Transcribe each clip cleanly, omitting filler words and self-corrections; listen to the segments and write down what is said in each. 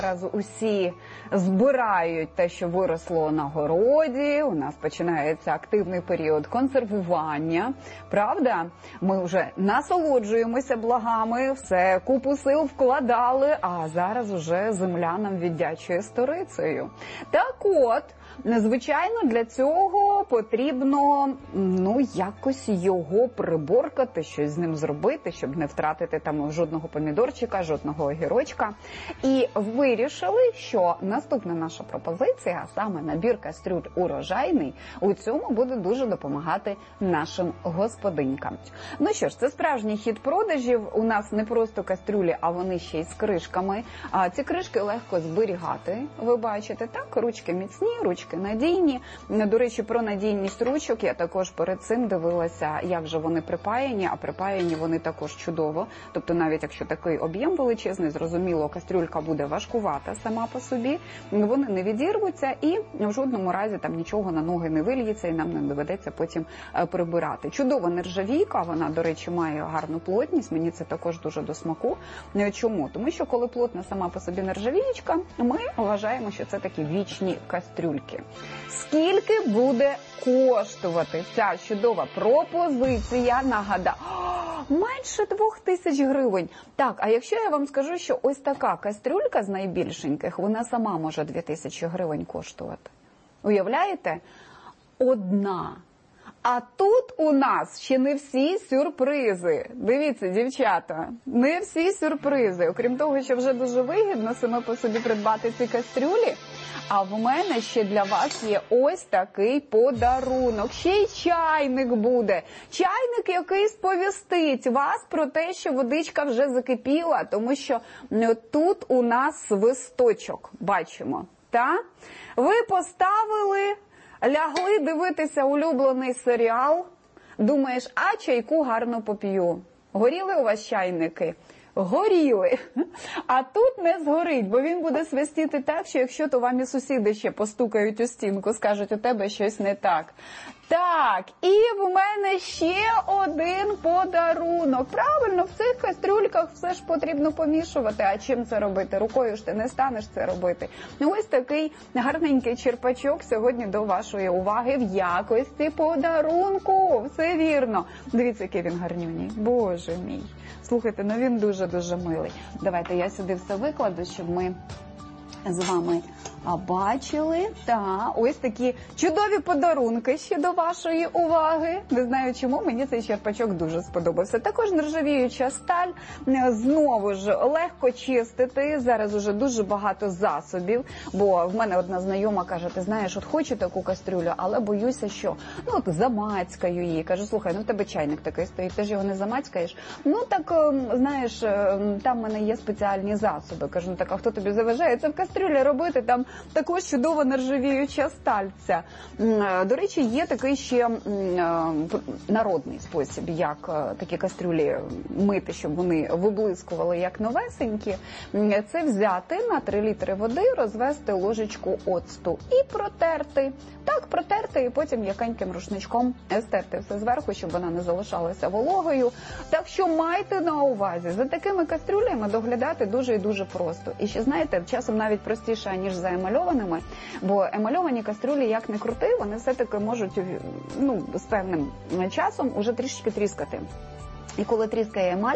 Зараз усі збирають те, що виросло на городі, у нас починається активний період консервування, правда? Ми вже насолоджуємося благами, все, купу сил вкладали, а зараз уже земля нам віддячує сторицею. Так от, звичайно, для цього потрібно, якось його приборкати, щось з ним зробити, щоб не втратити там жодного помідорчика, жодного огірочка. І вирішили, що наступна наша пропозиція, саме набір кастрюль урожайний, у цьому буде дуже допомагати нашим господинькам. Ну що ж, це справжній хід продажів. У нас не просто кастрюлі, а вони ще й з кришками. А ці кришки легко зберігати, ви бачите, так? Ручки міцні, ручки надійні. До речі, про надійність ручок я також перед цим дивилася, як же вони припаяні, а припаяні вони також чудово. Тобто навіть якщо такий об'єм величезний, зрозуміло, кастрюлька буде важкувата сама по собі, вони не відірвуться і в жодному разі там нічого на ноги не вильється і нам не доведеться потім прибирати. Чудова нержавійка, вона, до речі, має гарну плотність, мені це також дуже до смаку. Чому? Тому що коли плотна сама по собі нержавієчка, ми вважаємо, що це такі вічні кастрюльки. Скільки буде коштувати ця чудова пропозиція? Нагадаю, менше 2000 гривень. Так, а якщо я вам скажу, що ось така кастрюлька з найбільшеньких, вона сама може 2000 гривень коштувати. Уявляєте? Одна. А тут у нас ще не всі сюрпризи. Дивіться, дівчата, не всі сюрпризи. Окрім того, що вже дуже вигідно саме по собі придбати ці кастрюлі, а в мене ще для вас є ось такий подарунок. Ще й чайник буде. Чайник, який сповістить вас про те, що водичка вже закипіла, тому що тут у нас свисточок, бачимо. Та? Ви поставили, лягли дивитися улюблений серіал, думаєш, а чайку гарно поп'ю. Горіли у вас чайники? Горіли. А тут не згорить, бо він буде свистіти так, що якщо то вам і сусіди ще постукають у стінку, скажуть, у тебе щось не так. Так, і в мене ще один подарунок. Правильно, в цих кастрюльках все ж потрібно помішувати. А чим це робити? Рукою ж ти не станеш це робити. Ось такий гарненький черпачок сьогодні до вашої уваги в якості подарунку. Все вірно. Дивіться, який він гарнюній. Боже мій. Слухайте, він дуже-дуже милий. Давайте я сюди все викладу, щоб ми з вами бачили. Та ось такі чудові подарунки ще до вашої уваги. Не знаю чому, мені цей черпачок дуже сподобався. Також нержавіюча сталь, знову ж легко чистити. Зараз уже дуже багато засобів, бо в мене одна знайома каже, ти знаєш, от хочу таку кастрюлю, але боюся, що замацькаю її. Кажу, слухай, в тебе чайник такий стоїть, ти ж його не замацькаєш? Так, знаєш, там в мене є спеціальні засоби. Кажу, так, а хто тобі заважає це в кастрюлі робити? Там також чудова нержавіюча стальця. До речі, є такий ще народний спосіб, як такі кастрюлі мити, щоб вони виблискували як новесенькі. Це взяти на 3 літри води, розвести ложечку оцту і протерти. Так, протерти і потім якеньким рушничком стерти все зверху, щоб вона не залишалася вологою. Так що майте на увазі, за такими кастрюлями доглядати дуже і дуже просто. І ще, знаєте, часом навіть простіше, ніж за емальованими, бо емальовані кастрюлі, як не крути, вони все-таки можуть з певним часом уже трішечки тріскати. І коли тріскає емаль,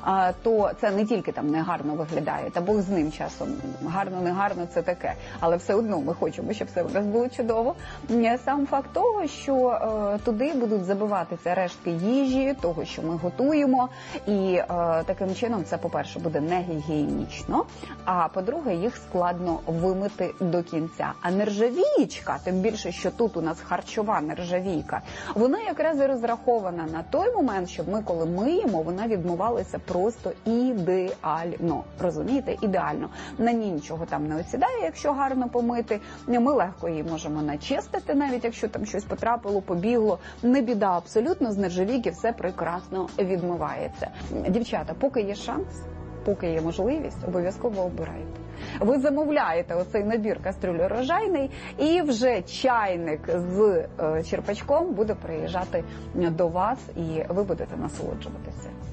то це не тільки там негарно виглядає, та Бог з ним часом, гарно-не гарно це таке, але все одно ми хочемо, щоб все у нас було чудово. Сам факт того, що туди будуть забиватися рештки їжі, того, що ми готуємо, і таким чином це, по-перше, буде не гігієнічно, а по-друге, їх складно вимити до кінця. А нержавієчка, тим більше, що тут у нас харчова нержавійка, вона якраз і розрахована на той момент, щоб ми, коли миємо, вона відмивалася просто ідеально. Розумієте? Ідеально. На ній нічого там не осідає, якщо гарно помити. Ми легко її можемо начистити, навіть якщо там щось потрапило, побігло. Не біда абсолютно, з нержавійки все прекрасно відмивається. Дівчата, поки є шанс, поки є можливість, обов'язково обирайте. Ви замовляєте оцей набір кастрюль урожайний, і вже чайник з черпачком буде приїжджати до вас, і ви будете насолоджуватися.